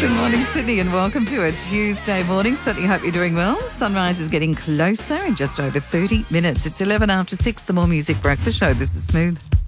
Good morning, Sydney, and welcome to a Tuesday morning. Certainly hope you're doing well. Sunrise is getting closer in just over 30 minutes. It's 11 after 6, the More Music Breakfast Show. This is Smooth.